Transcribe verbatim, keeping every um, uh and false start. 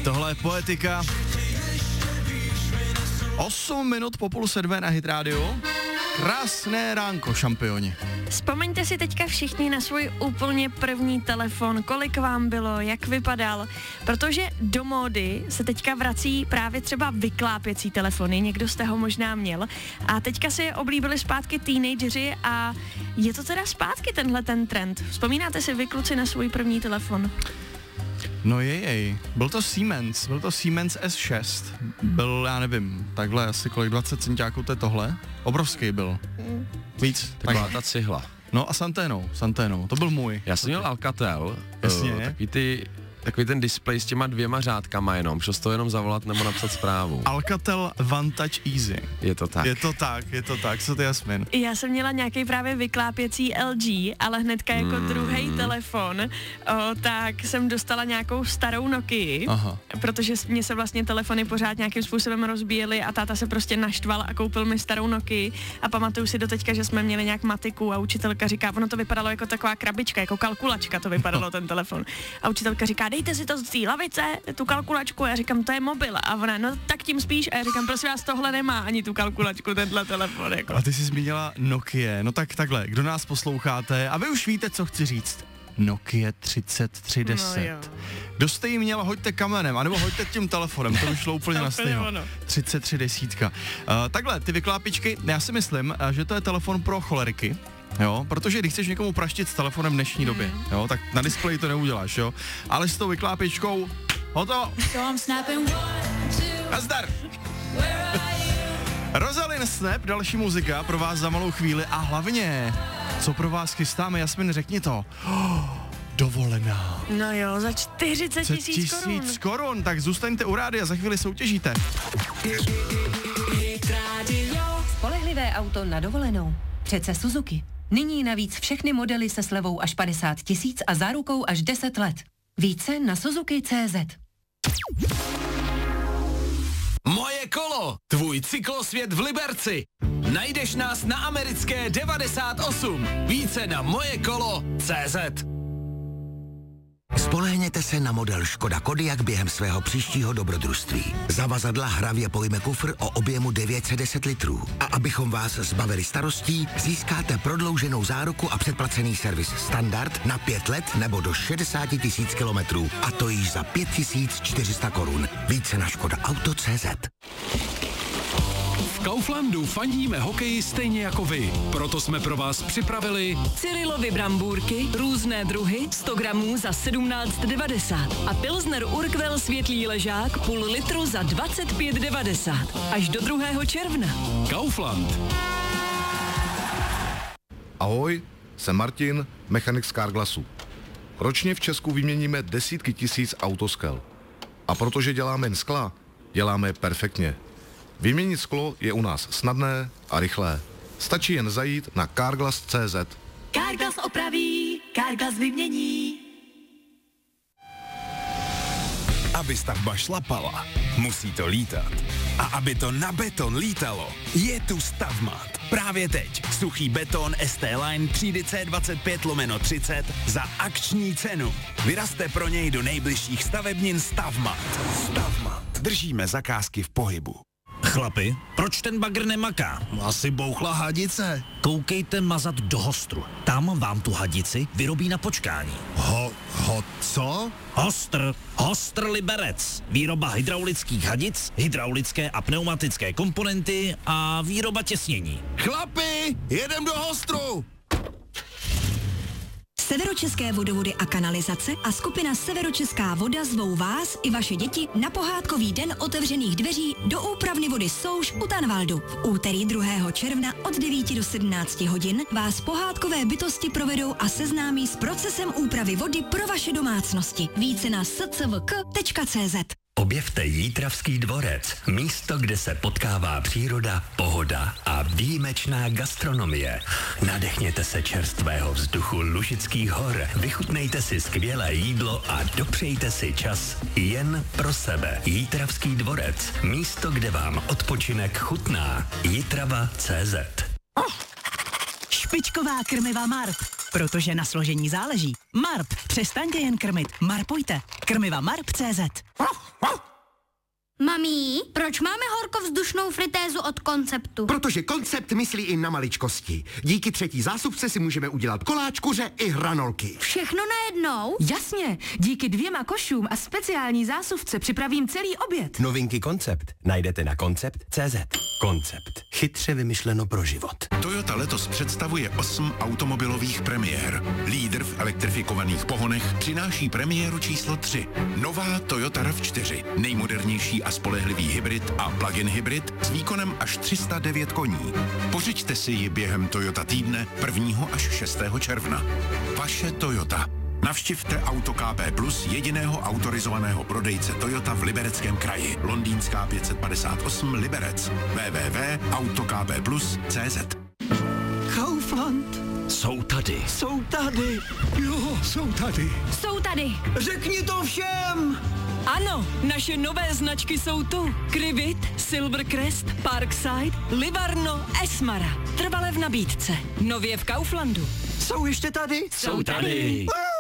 Tohle je Poetika. osm minut po půl sedmé na Hit Radio. Krásné ránko, šampioni. Vzpomeňte si teďka všichni na svůj úplně první telefon, kolik vám bylo, jak vypadal, protože do módy se teďka vrací právě třeba vyklápěcí telefony, někdo z toho možná měl, a teďka si je oblíbili zpátky teenageři a je to teda zpátky tenhle ten trend. Vzpomínáte si vy, kluci, na svůj první telefon? No jej, byl to Siemens, byl to Siemens S šest, byl, já nevím, takhle asi kolik, dvacet centiáků, to je tohle, obrovský byl, víc. Taková ta cihla. No a s anténou, s anténou, to byl můj. Já jsem měl Alcatel, Jasně. uh, takový ty... Takový ten displej s těma dvěma řádkama jenom, šlo to jenom zavolat nebo napsat zprávu. Alcatel Vantage Easy. Je to tak. Je to tak, je to tak, co ty, Jasmin? Já jsem měla nějaký právě vyklápěcí L G, ale hnedka jako mm. druhý telefon, o, tak jsem dostala nějakou starou Nokii, Aha. protože mě se vlastně telefony pořád nějakým způsobem rozbíjely a táta se prostě naštval a koupil mi starou Nokii a pamatuju si do teďka, že jsme měli nějak matiku a učitelka říká, ono to vypadalo jako taková krabička, jako kalkulačka to vypadalo ten telefon. A učitelka říká, dejte si to z té lavice, tu kalkulačku, a já říkám, to je mobil, a ona, no tak tím spíš, a já říkám, prosím vás, tohle nemá ani tu kalkulačku, tenhle telefon, jako. A ty jsi zmínila Nokia, no tak takhle, kdo nás posloucháte, a vy už víte, co chci říct. Nokia třicet tři deset. No kdo jste jí měla, hoďte kamenem, anebo hoďte tím telefonem, to by šlo úplně na stejno. třicet tři desítka. Uh, takhle, ty vyklápičky, já si myslím, že to je telefon pro choleriky. Jo, protože když chceš někomu praštit s telefonem v dnešní době, jo, tak na displeji to neuděláš, jo, ale s tou vyklápičkou, hotovo. Nazdar. Rosalind Snap, další muzika pro vás za malou chvíli a hlavně, co pro vás chystáme, Jasmin, řekni to. Oh, dovolená. No jo, za čtyřicet tisíc korun. korun, tak zůstaňte u rádia, za chvíli soutěžíte. Spolehlivé auto na dovolenou. Přece Suzuki. Nyní navíc všechny modely se slevou až padesát tisíc a zárukou až deset let. Více na Suzuki tečka cé zet. Moje kolo, tvůj cyklosvět v Liberci. Najdeš nás na Americké devadesát osm. Více na moje kolo tečka cé zet. Spolehněte se na model Škoda Kodiaq během svého příštího dobrodružství. Zavazadla hravě pojme kufr o objemu devět set deset litrů. A abychom vás zbavili starostí, získáte prodlouženou záruku a předplacený servis standard na pět let nebo do šedesát tisíc kilometrů. A to již za pět tisíc čtyři sta korun. Více na škoda auto tečka cé zet. V Kauflandu fandíme hokeji stejně jako vy. Proto jsme pro vás připravili Cyrilovy brambůrky, různé druhy, sto gramů za sedmnáct devadesát a Pilsner Urquell světlý ležák půl litru za dvacet pět devadesát. Až do druhého června. Kaufland. Ahoj, jsem Martin, mechanik z Carglassu. Ročně v Česku vyměníme desítky tisíc autoskel. A protože děláme jen skla, děláme je perfektně. Vyměnit sklo je u nás snadné a rychlé. Stačí jen zajít na carglass tečka cé zet. Carglass opraví, Carglass vymění. Aby stavba šlapala, musí to lítat. A aby to na beton lítalo, je tu Stavmat. Právě teď suchý beton S T Line třídy C dvacet pět lomeno třicet za akční cenu. Vyrazte pro něj do nejbližších stavebnin Stavmat. Stavmat. Držíme zakázky v pohybu. Chlapi, proč ten bagr nemaká? Asi bouchla hadice. Koukejte mazat do Hostru. Tam vám tu hadici vyrobí na počkání. Ho, ho, co? Hostr. Hostr Liberec. Výroba hydraulických hadic, hydraulické a pneumatické komponenty a výroba těsnění. Chlapi, jedem do Hostru! Severočeské vodovody a kanalizace a skupina Severočeská voda zvou vás i vaše děti na pohádkový den otevřených dveří do úpravny vody Souš u Tanvaldu. V úterý druhého června od devíti do sedmnácti hodin vás pohádkové bytosti provedou a seznámí s procesem úpravy vody pro vaše domácnosti. Více na s c v k tečka cé zet. Objevte Jítravský dvorec, místo, kde se potkává příroda, pohoda a výjimečná gastronomie. Nadechněte se čerstvého vzduchu Lužických hor, vychutnejte si skvělé jídlo a dopřejte si čas jen pro sebe. Jítravský dvorec, místo, kde vám odpočinek chutná. Jitrava tečka cé zet. Oh, špičková krmiva Marp, protože na složení záleží. Marp, přestaňte jen krmit, marpujte. Krmiva Marp tečka cé zet. Mami, proč máme horkovzdušnou fritézu od Konceptu? Protože Koncept myslí i na maličkosti. Díky třetí zásuvce si můžeme udělat koláč, kuře i hranolky. Všechno najednou? Jasně, díky dvěma košům a speciální zásuvce připravím celý oběd. Novinky Koncept najdete na koncept tečka cé zet. Koncept. Chytře vymyšleno pro život. Toyota letos představuje osm automobilových premiér. Lídr v elektrifikovaných pohonech přináší premiéru číslo tři. Nová Toyota RAV čtyři. Nejmodernější a spolehlivý hybrid a plug-in hybrid s výkonem až tři sta devět koní. Pořiďte si ji během Toyota týdne prvního až šestého června. Vaše Toyota. Navštivte Auto K P Plus, jediného autorizovaného prodejce Toyota v Libereckém kraji. Londýnská pět set padesát osm Liberec. w w w tečka auto k p plus tečka cé zet. Kaufland. Jsou tady. Jsou tady. Jo, jsou tady. Jsou tady. Řekni to všem. Ano, naše nové značky jsou tu. Krivit, Silvercrest, Parkside, Livarno, Esmara. Trvale v nabídce. Nově v Kauflandu. Jsou ještě tady? Jsou tady. Ah!